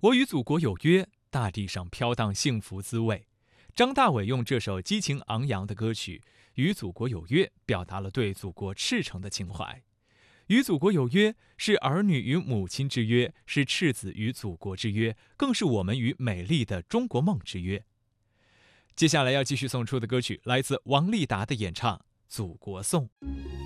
我与祖国有约，大地上飘荡幸福滋味。张大伟用这首激情昂扬的歌曲《与祖国有约》，表达了对祖国赤诚的情怀。与祖国有约，是儿女与母亲之约，是赤子与祖国之约，更是我们与美丽的中国梦之约。接下来要继续送出的歌曲来自王丽达的演唱《祖国颂》。